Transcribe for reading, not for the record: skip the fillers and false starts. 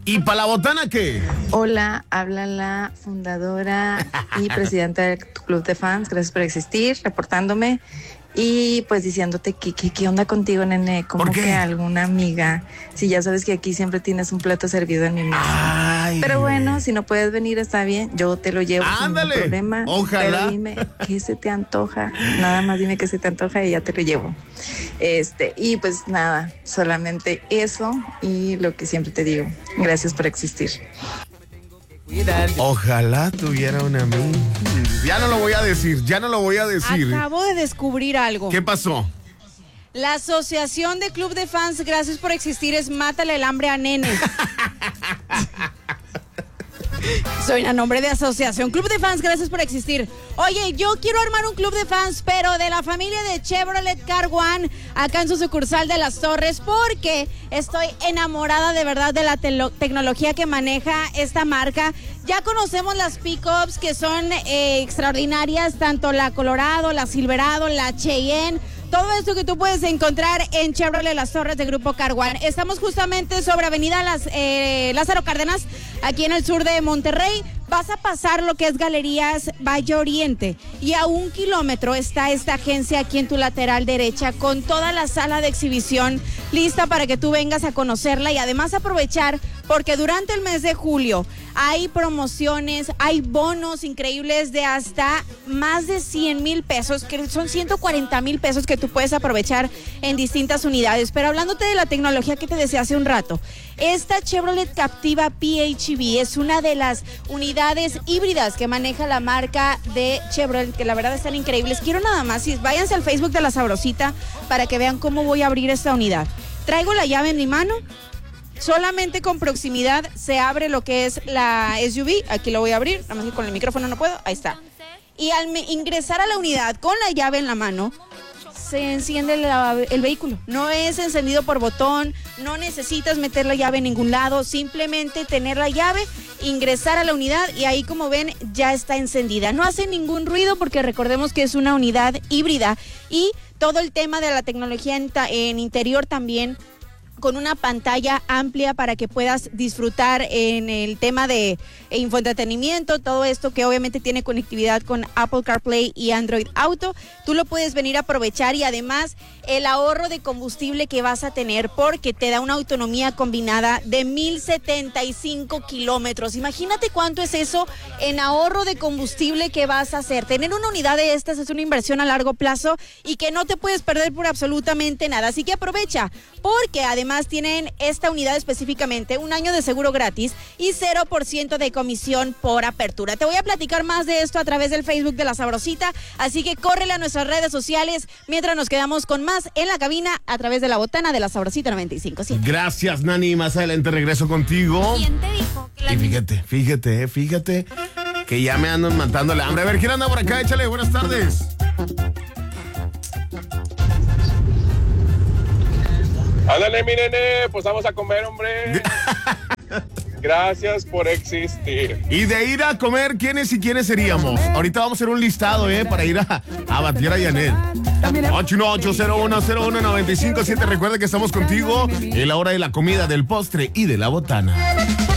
¿Y para la botana qué? Hola, habla la fundadora y presidenta del Club de Fans. Gracias por existir, reportándome y pues diciéndote qué onda contigo, nene. Como que alguna amiga, si ya sabes que aquí siempre tienes un plato servido en mi mesa. Ay, pero bueno, si no puedes venir está bien, yo te lo llevo. Ándale, sin ningún problema. ojalá. Pero dime qué se te antoja, nada más dime qué se te antoja y ya te lo llevo. Y pues nada, solamente eso y lo que siempre te digo. Gracias por existir. Ojalá tuviera una amiga. Ya no lo voy a decir. Acabo de descubrir algo. ¿Qué pasó? La asociación de Club de Fans, gracias por existir, es Mátale el hambre a nene. Soy a nombre de asociación Club de Fans, gracias por existir. Oye, yo quiero armar un club de fans, pero de la familia de Chevrolet Car One, acá en su sucursal de Las Torres, porque estoy enamorada de verdad de la tecnología que maneja esta marca. Ya conocemos las pickups que son extraordinarias, tanto la Colorado, la Silverado, la Cheyenne. Todo esto que tú puedes encontrar en Chevrolet Las Torres de Grupo Car One. Estamos justamente sobre Avenida Lázaro Cárdenas, aquí en el sur de Monterrey. Vas a pasar lo que es Galerías Valle Oriente y a 1 kilómetro está esta agencia aquí en tu lateral derecha con toda la sala de exhibición lista para que tú vengas a conocerla y además aprovechar porque durante el mes de julio hay promociones, hay bonos increíbles de hasta más de 100,000 pesos, que son 140,000 pesos que tú puedes aprovechar en distintas unidades. Pero hablándote de la tecnología que te decía hace un rato, esta Chevrolet Captiva PHEV es una de las unidades híbridas que maneja la marca de Chevrolet, que la verdad están increíbles. Quiero nada más, váyanse al Facebook de La Sabrosita para que vean cómo voy a abrir esta unidad. Traigo la llave en mi mano. Solamente con proximidad se abre lo que es la SUV. Aquí lo voy a abrir, nada más que con el micrófono no puedo. Ahí está. Y al ingresar a la unidad con la llave en la mano, se enciende el vehículo. No es encendido por botón, no necesitas meter la llave en ningún lado, simplemente tener la llave, ingresar a la unidad y ahí, como ven, ya está encendida. No hace ningún ruido porque recordemos que es una unidad híbrida y todo el tema de la tecnología en interior también, con una pantalla amplia para que puedas disfrutar en el tema de infoentretenimiento, todo esto que obviamente tiene conectividad con Apple CarPlay y Android Auto. Tú lo puedes venir a aprovechar y además el ahorro de combustible que vas a tener porque te da una autonomía combinada de 1,075 kilómetros. Imagínate cuánto es eso en ahorro de combustible que vas a hacer. Tener una unidad de estas es una inversión a largo plazo y que no te puedes perder por absolutamente nada. Así que aprovecha, porque además tienen esta unidad específicamente 1 año de seguro gratis y 0% de comisión por apertura. Te voy a platicar más de esto a través del Facebook de La Sabrosita, así que córrele a nuestras redes sociales mientras nos quedamos con más en la cabina a través de la botana de La Sabrosita 95.7. Gracias, Nani. Más adelante regreso contigo. ¿Quién te dijo que Y fíjate que ya me andan matando el hambre. A ver, ¿quién anda por acá? Échale, buenas tardes. Ándale, mi nene, pues vamos a comer, hombre. Gracias por existir. Y de ir a comer, ¿quiénes y quiénes seríamos? Ahorita vamos a hacer un listado, para ir a batir a Janet. 818-0101-957. Recuerda que estamos contigo en la hora de la comida, del postre y de la botana.